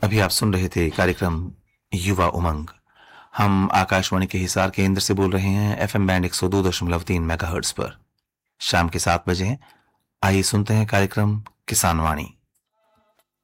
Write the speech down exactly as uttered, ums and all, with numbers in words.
अभी आप सुन रहे थे कार्यक्रम युवा उमंग। हम आकाशवाणी के हिसार केंद्र से बोल रहे हैं एफएम बैंड एक सौ दो दशमलव तीन मेगाहर्ट्ज पर। शाम के सात बजे आइए सुनते हैं कार्यक्रम किसान वाणी।